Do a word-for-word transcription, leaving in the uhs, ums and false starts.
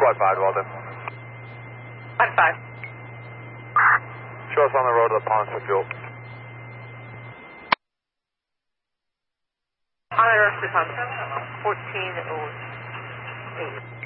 Squad five, well done. One five. Show us on the road to the ponds for fuel. On the road to the ponds. fourteen oh eight.